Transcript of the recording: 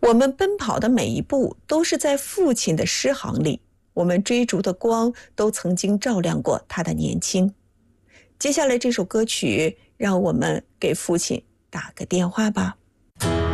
我们奔跑的每一步都是在父亲的诗行里，我们追逐的光都曾经照亮过他的年轻。接下来这首歌曲，让我们给父亲打个电话吧。